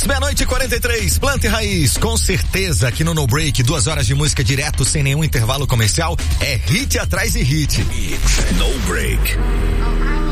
Mix, meia-noite e 43, Planta e Raiz, com certeza aqui no No Break, 2 horas de música direto, sem nenhum intervalo comercial, é hit atrás de hit. No Break.